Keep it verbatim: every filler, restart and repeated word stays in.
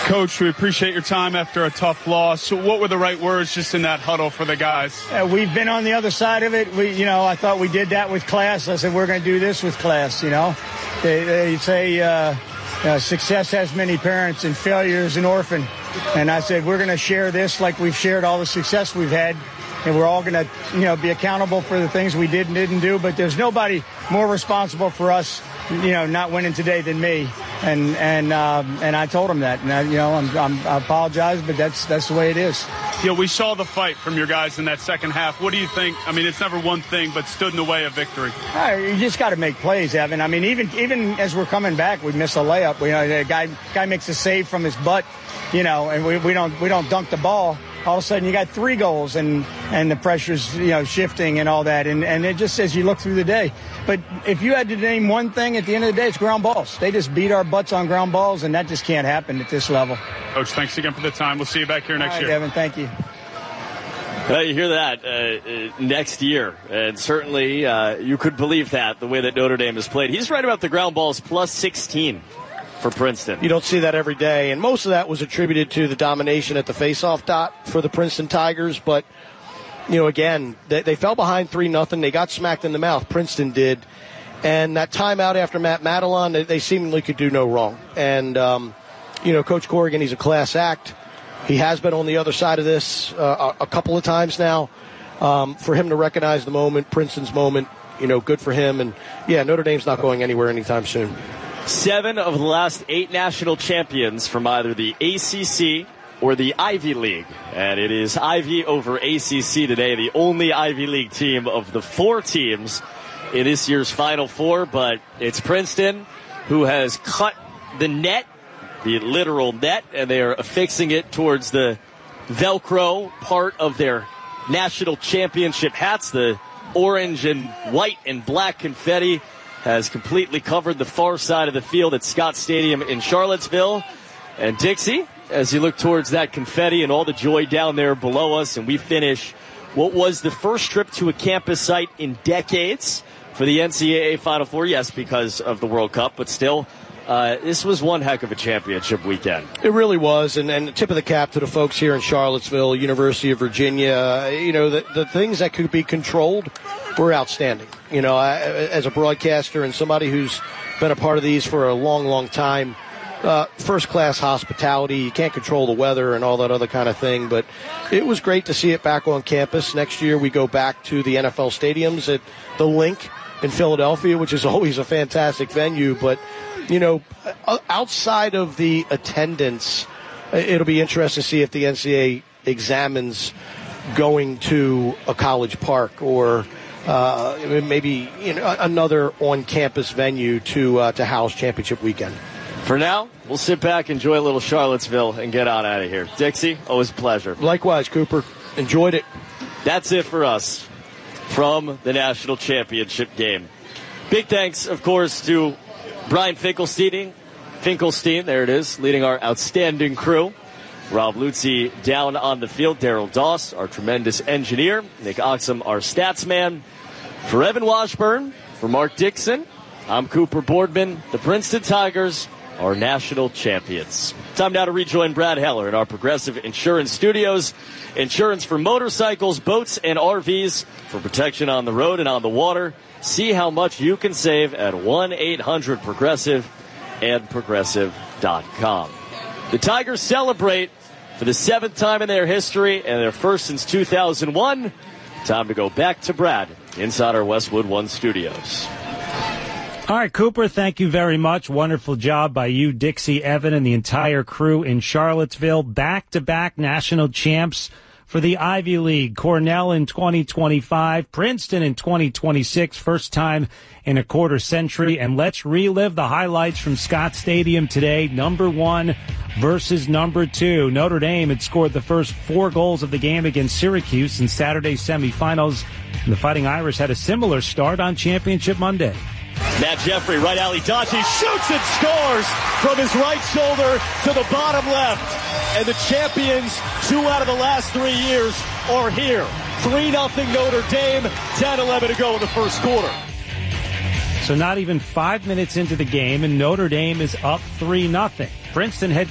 Coach, we appreciate your time after a tough loss. So what were the right words just in that huddle for the guys? Uh, we've been on the other side of it. We, you know, I thought we did that with class. I said, we're going to do this with class, you know. They, they say uh, uh, success has many parents and failure is an orphan. And I said, we're going to share this like we've shared all the success we've had. And we're all going to, you know, be accountable for the things we did and didn't do. But there's nobody more responsible for us, you know, not winning today than me. And and um, and I told him that. And, I, you know, I'm, I'm, I apologize, but that's that's the way it is. You know, we saw the fight from your guys in that second half. What do you think? I mean, it's never one thing, but stood in the way of victory. Uh, you just got to make plays, Evan. I mean, even even as we're coming back, we miss a layup. We, you know, the guy guy makes a save from his butt, you know, and we, we don't we don't dunk the ball. All of a sudden you got three goals and, and the pressure's, you know, shifting and all that. And, and it just says you look through the day. But if you had to name one thing at the end of the day, it's ground balls. They just beat our butts on ground balls, and that just can't happen at this level. Coach, thanks again for the time. We'll see you back here next all right, year. Evan, thank you. Well, you hear that uh, uh, next year, and certainly uh, you could believe that, the way that Notre Dame has played. He's right about the ground balls, plus sixteen. For Princeton. You don't see that every day, and most of that was attributed to the domination at the faceoff dot for the Princeton Tigers. But, you know, again, they, they fell behind three nothing. They got smacked in the mouth. Princeton did. And that timeout after Matt Madelon, they, they seemingly could do no wrong. And, um, you know, Coach Corrigan, he's a class act. He has been on the other side of this uh, a, a couple of times now. Um, for him to recognize the moment, Princeton's moment, you know, good for him. And, yeah, Notre Dame's not going anywhere anytime soon. Seven of the last eight national champions from either the A C C or the Ivy League. And it is Ivy over A C C today, the only Ivy League team of the four teams in this year's Final Four. But it's Princeton who has cut the net, the literal net, and they are affixing it towards the Velcro part of their national championship hats. The orange and white and black confetti has completely covered the far side of the field at Scott Stadium in Charlottesville. And Dixie, as you look towards that confetti and all the joy down there below us, and we finish what was the first trip to a campus site in decades for the N C double A Final Four. Yes, because of the World Cup, but still, uh, this was one heck of a championship weekend. It really was, and, and the tip of the cap to the folks here in Charlottesville, University of Virginia. You know, the, the things that could be controlled were outstanding. You know, I, as a broadcaster and somebody who's been a part of these for a long, long time, uh, first-class hospitality. You can't control the weather and all that other kind of thing, but it was great to see it back on campus. Next year we go back to the N F L stadiums at the Link in Philadelphia, which is always a fantastic venue. But, you know, outside of the attendance, it'll be interesting to see if the N C double A examines going to a college park or uh, maybe you know, another on-campus venue to uh, to house championship weekend. For now, we'll sit back, enjoy a little Charlottesville, and get on out of here. Dixie, always a pleasure. Likewise, Cooper. Enjoyed it. That's it for us from the national championship game. Big thanks, of course, to Brian Finkelstein. Finkelstein, there it is, leading our outstanding crew. Rob Luzzi down on the field. Daryl Doss, our tremendous engineer. Nick Oxum, our stats man. For Evan Washburn, for Mark Dixon, I'm Cooper Boardman. The Princeton Tigers are national champions. Time now to rejoin Brad Heller in our Progressive Insurance Studios. Insurance for motorcycles, boats, and R Vs for protection on the road and on the water. See how much you can save at one eight hundred progressive and progressive dot com. The Tigers celebrate for the seventh time in their history and their first since two thousand one. Time to go back to Brad inside our Westwood One studios. All right, Cooper, thank you very much. Wonderful job by you, Dixie, Evan, and the entire crew in Charlottesville. Back-to-back national champs for the Ivy League. Cornell in twenty twenty-five, Princeton in twenty twenty-six, first time in a quarter century. And let's relive the highlights from Scott Stadium today. Number one versus number two. Notre Dame had scored the first four goals of the game against Syracuse in Saturday's semifinals. And the Fighting Irish had a similar start on Championship Monday. Matt Jeffrey, right alley dodge. He shoots and scores from his right shoulder to the bottom left. And the champions, two out of the last three years, are here. three nothing Notre Dame, ten eleven to go in the first quarter. So not even five minutes into the game, and Notre Dame is up three nothing. Princeton head